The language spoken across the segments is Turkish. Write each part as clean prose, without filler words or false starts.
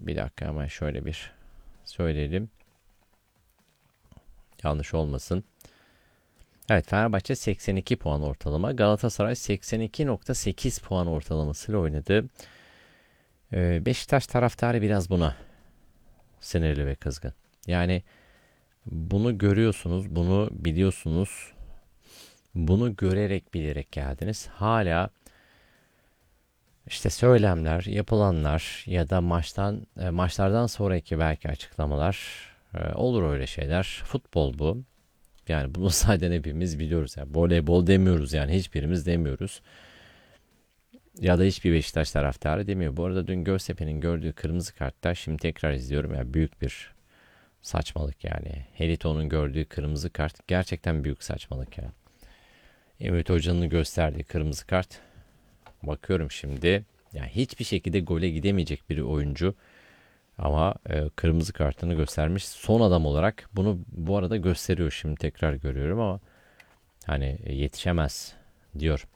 Bir dakika hemen şöyle bir söyleyelim. Yanlış olmasın. Evet, Fenerbahçe 82 puan ortalama. Galatasaray 82.8 puan ortalamasıyla oynadı. Beşiktaş taraftarı biraz buna sinirli ve kızgın. Yani bunu görüyorsunuz, bunu biliyorsunuz. Bunu görerek bilerek geldiniz. Hala işte söylemler, yapılanlar ya da maçlardan sonraki belki açıklamalar olur öyle şeyler. Futbol bu. Yani bunu zaten hepimiz biliyoruz. Yani voleybol demiyoruz yani hiçbirimiz demiyoruz. Ya da hiçbir Beşiktaş taraftarı demiyor. Bu arada dün Göztepe'nin gördüğü kırmızı kartlar şimdi tekrar izliyorum. Yani büyük bir saçmalık yani. Helito'nun gördüğü kırmızı kart gerçekten büyük saçmalık yani. Ümit Hoca'nın gösterdiği kırmızı kart. Bakıyorum şimdi. Yani hiçbir şekilde gole gidemeyecek bir oyuncu. Ama kırmızı kartını göstermiş. Son adam olarak bunu bu arada gösteriyor. Şimdi tekrar görüyorum ama hani yetişemez diyor.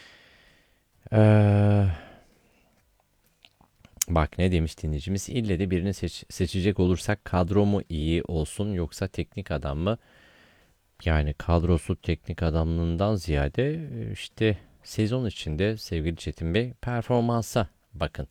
Bak ne demiş dinleyicimiz. İlle de birini seçecek olursak kadro mu iyi olsun yoksa teknik adam mı? Yani kadrosu teknik adamlığından ziyade işte sezon içinde sevgili Çetin Bey performansa bakın.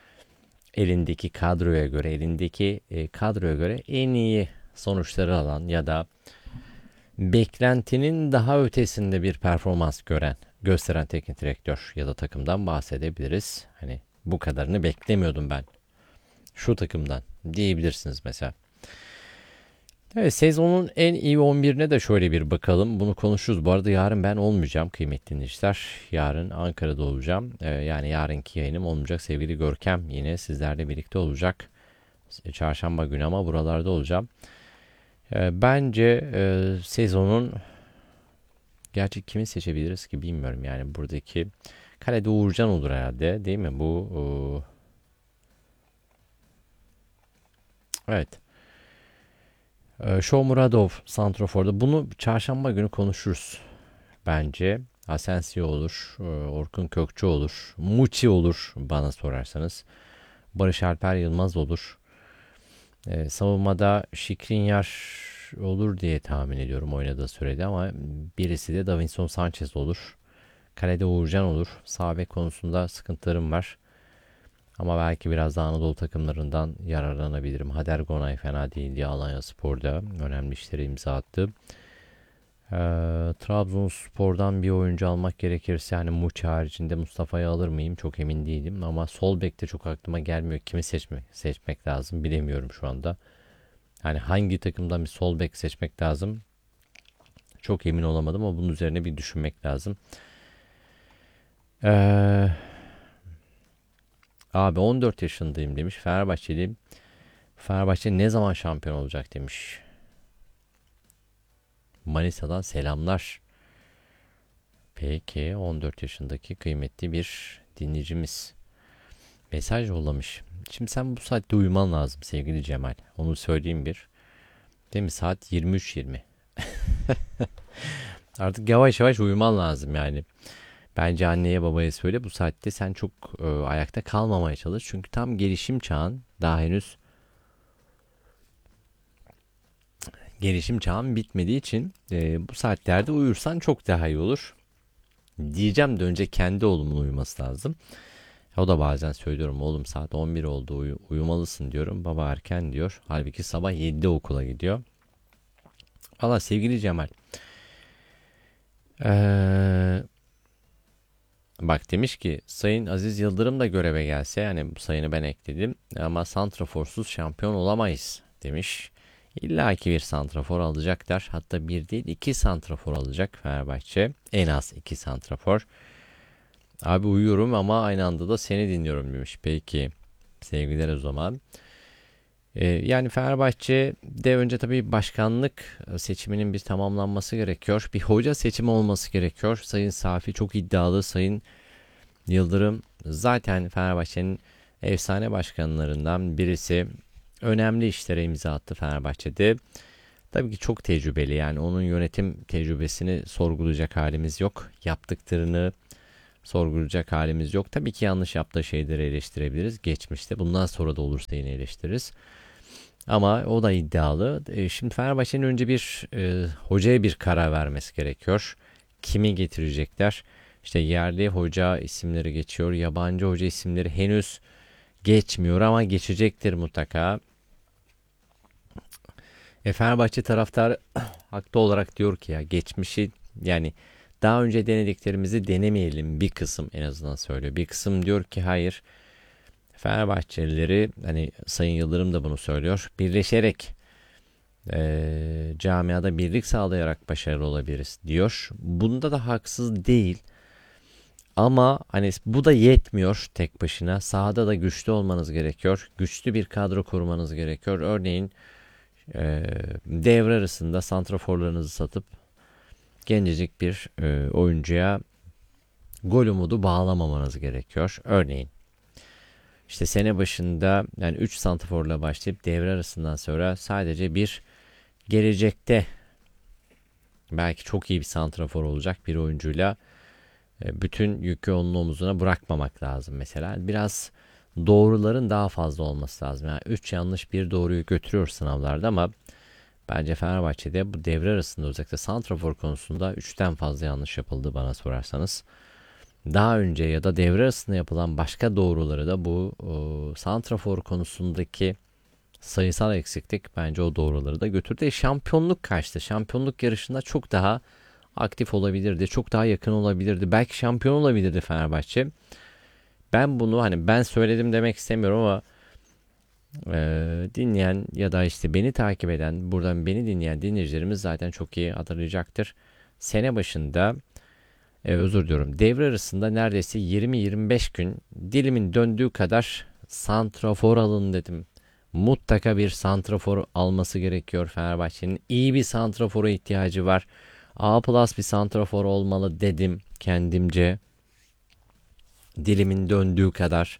Elindeki kadroya göre en iyi sonuçları alan ya da beklentinin daha ötesinde bir performans gösteren teknik direktör ya da takımdan bahsedebiliriz. Hani bu kadarını beklemiyordum ben şu takımdan diyebilirsiniz mesela. Evet, sezonun en iyi 11'ine de şöyle bir bakalım. Bunu konuşuruz. Bu arada yarın ben olmayacağım kıymetli dinleyiciler. Yarın Ankara'da olacağım. Yani yarınki yayınım olmayacak. Sevgili Görkem yine sizlerle birlikte olacak. Çarşamba günü ama buralarda olacağım. Bence sezonun gerçi kimi seçebiliriz ki bilmiyorum. Yani buradaki kalede Uğurcan olur herhalde değil mi? Evet. Shomuradov Santrofor'da. Bunu çarşamba günü konuşuruz. Bence Asensio olur, Orkun Kökçü olur, Muçi olur bana sorarsanız. Barış Alper Yılmaz olur. Savunmada Skriniar olur diye tahmin ediyorum oynadığı sürede ama birisi de Davinson Sanchez olur. Kalede Uğurcan olur. Sağ bek konusunda sıkıntılarım var. Ama belki biraz daha Anadolu takımlarından yararlanabilirim. Hader Gonay fena değildi Alanya Spor'da. Önemli işleri imza attı. Trabzonspor'dan bir oyuncu almak gerekirse hani Muçi haricinde Mustafa'yı alır mıyım çok emin değilim. Ama sol bekte çok aklıma gelmiyor. Kimi seçmek lazım bilemiyorum şu anda. Hani hangi takımdan bir sol bek seçmek lazım çok emin olamadım ama bunun üzerine bir düşünmek lazım. Ee, Abi 14 yaşındayım demiş. Fenerbahçeliyim. Fenerbahçe ne zaman şampiyon olacak demiş. Manisa'dan selamlar. Peki 14 yaşındaki kıymetli bir dinleyicimiz mesaj yollamış. Şimdi sen bu saatte uyuman lazım sevgili Cemal. Onu söyleyeyim bir. Değil mi? Saat 23:20. Artık yavaş yavaş uyuman lazım yani. Bence anneye babaya söyle bu saatte sen çok ayakta kalmamaya çalış. Çünkü tam gelişim çağın daha henüz gelişim çağın bitmediği için bu saatlerde uyursan çok daha iyi olur. Diyeceğim de önce kendi oğlumun uyuması lazım. O da bazen söylüyorum oğlum saat 11 oldu uyumalısın diyorum. Baba erken diyor. Halbuki sabah 7'de okula gidiyor. Valla sevgili Cemal. Ee, Bak demiş ki Sayın Aziz Yıldırım da göreve gelse yani bu sayını ben ekledim ama santraforsuz şampiyon olamayız demiş. İlla ki bir santrafor alacaklar. Hatta bir değil iki santrafor alacak Fenerbahçe. En az iki santrafor. Abi uyuyorum ama aynı anda da seni dinliyorum demiş. Peki sevgiler o zaman. Yani Fenerbahçe'de önce tabii başkanlık seçiminin bir tamamlanması gerekiyor. Bir hoca seçimi olması gerekiyor. Sayın Safi çok iddialı. Sayın Yıldırım zaten Fenerbahçe'nin efsane başkanlarından birisi. Önemli işlere imza attı Fenerbahçe'de. Tabii ki çok tecrübeli yani onun yönetim tecrübesini sorgulayacak halimiz yok. Yaptıklarını Sorgulayacak halimiz yok. Tabii ki yanlış yaptığı şeyleri eleştirebiliriz. Geçmişte. Bundan sonra da olursa yine eleştiririz. Ama o da iddialı. Şimdi Fenerbahçe'nin önce bir hocaya bir karar vermesi gerekiyor. Kimi getirecekler? İşte yerli hoca isimleri geçiyor. Yabancı hoca isimleri henüz geçmiyor ama geçecektir mutlaka. Fenerbahçe taraftarı haklı olarak diyor ki ya geçmişi, yani daha önce denediklerimizi denemeyelim, bir kısım en azından söylüyor. Bir kısım diyor ki hayır, Fenerbahçelileri, hani Sayın Yıldırım da bunu söylüyor, birleşerek camiada birlik sağlayarak başarılı olabiliriz diyor. Bunda da haksız değil. Ama hani bu da yetmiyor tek başına. Sahada da güçlü olmanız gerekiyor. Güçlü bir kadro kurmanız gerekiyor. Örneğin devre arasında santraforlarınızı satıp gencecik bir oyuncuya gol umudu bağlamamanız gerekiyor. Örneğin işte sene başında yani 3 santraforla başlayıp devre arasından sonra sadece bir, gelecekte belki çok iyi bir santrafor olacak bir oyuncuyla bütün yükü onun omuzuna bırakmamak lazım mesela. Biraz doğruların daha fazla olması lazım. Yani 3 yanlış bir doğruyu götürüyor sınavlarda ama bence Fenerbahçe'de bu devre arasında özellikle santrafor konusunda 3'ten fazla yanlış yapıldı bana sorarsanız. Daha önce ya da devre arasında yapılan başka doğruları da bu santrafor konusundaki sayısal eksiklik bence o doğruları da götürdü. Şampiyonluk kaçtı. Şampiyonluk yarışında çok daha aktif olabilirdi. Çok daha yakın olabilirdi. Belki şampiyon olabilirdi Fenerbahçe. Ben bunu hani ben söyledim demek istemiyorum ama dinleyen ya da işte beni takip eden, buradan beni dinleyen dinleyicilerimiz zaten çok iyi hatırlayacaktır. Sene başında özür diliyorum, devre arasında neredeyse 20-25 gün dilimin döndüğü kadar santrafor alın dedim. Mutlaka bir santrafor alması gerekiyor Fenerbahçe'nin. İyi bir santrafora ihtiyacı var. A plus bir santrafor olmalı dedim kendimce. Dilimin döndüğü kadar.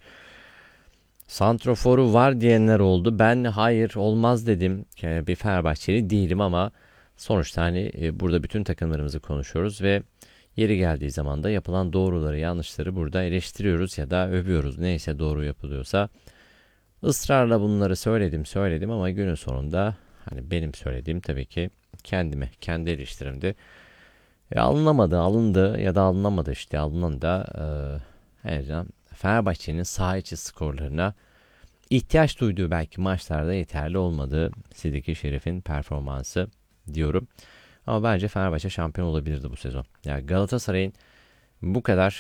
Santraforu var diyenler oldu. Ben hayır olmaz dedim. Yani bir Fenerbahçeli değilim ama sonuçta hani burada bütün takımlarımızı konuşuyoruz ve yeri geldiği zaman da yapılan doğruları yanlışları burada eleştiriyoruz ya da övüyoruz. Neyse doğru yapılıyorsa ısrarla bunları söyledim ama günün sonunda hani benim söylediğim tabii ki kendime, kendi eleştirimdi. Alındı ya da alınamadı, işte alınan da en azından Fenerbahçe'nin saha içi skorlarına ihtiyaç duyduğu belki maçlarda yeterli olmadığı Sidiki Şerif'in performansı diyorum. Ama bence Fenerbahçe şampiyon olabilirdi bu sezon. Yani Galatasaray'ın bu kadar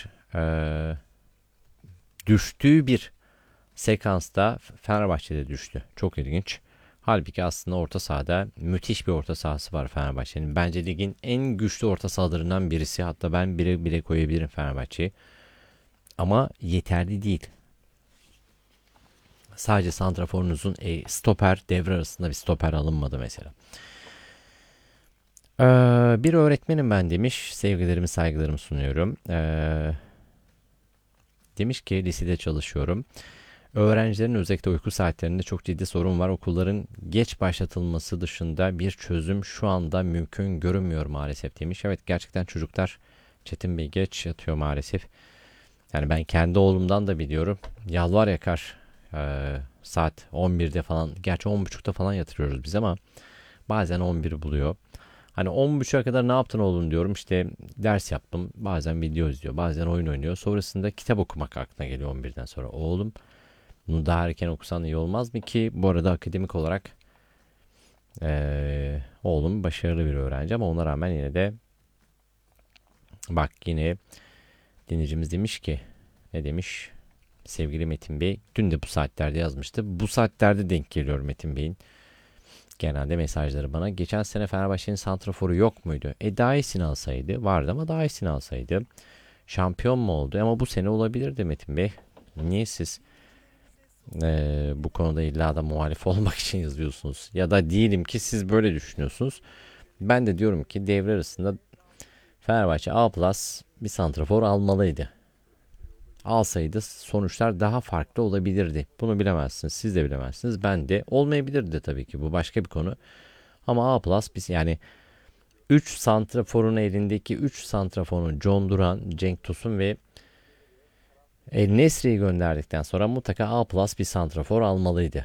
düştüğü bir sekansta Fenerbahçe'de düştü. Çok ilginç. Halbuki aslında orta sahada müthiş bir orta sahası var Fenerbahçe'nin. Bence ligin en güçlü orta sahalarından birisi. Hatta ben bire koyabilirim Fenerbahçe'yi. Ama yeterli değil. Sadece santraforunuzun stoper, devre arasında bir stoper alınmadı mesela. Bir öğretmenim ben demiş. Sevgilerimi saygılarımı sunuyorum. Demiş ki lisede çalışıyorum. Öğrencilerin özellikle uyku saatlerinde çok ciddi sorun var. Okulların geç başlatılması dışında bir çözüm şu anda mümkün görünmüyor maalesef demiş. Evet, gerçekten çocuklar Çetin Bey geç yatıyor maalesef. Yani ben kendi oğlumdan da biliyorum. Yalvar yakar saat 11'de falan. Gerçi 10.30'da falan yatırıyoruz biz ama bazen 11'i buluyor. Hani 10.30'a kadar ne yaptın oğlum diyorum. İşte ders yaptım. Bazen video izliyor. Bazen oyun oynuyor. Sonrasında kitap okumak aklına geliyor 11'den sonra. Oğlum bunu daha erken okusan iyi olmaz mı ki? Bu arada akademik olarak oğlum başarılı bir öğrenci ama ona rağmen yine de bak yine dinleyicimiz demiş ki, ne demiş? Sevgili Metin Bey dün de bu saatlerde yazmıştı. Bu saatlerde denk geliyor Metin Bey'in genelde mesajları bana. Geçen sene Fenerbahçe'nin santraforu yok muydu? Daha iyisini alsaydı. Vardı ama daha iyisini alsaydı. Şampiyon mu oldu? Ama bu sene olabilirdi Metin Bey. Niye siz bu konuda illa da muhalif olmak için yazıyorsunuz? Ya da diyelim ki siz böyle düşünüyorsunuz. Ben de diyorum ki devre arasında Fenerbahçe A plus bir santrafor almalıydı. Alsaydı sonuçlar daha farklı olabilirdi. Bunu bilemezsiniz. Siz de bilemezsiniz. Ben de olmayabilirdi tabii ki. Bu başka bir konu. Ama A plus biz yani 3 santraforun elindeki 3 santraforun John Duran, Cenk Tosun ve El Nesri'yi gönderdikten sonra mutlaka A plus bir santrafor almalıydı.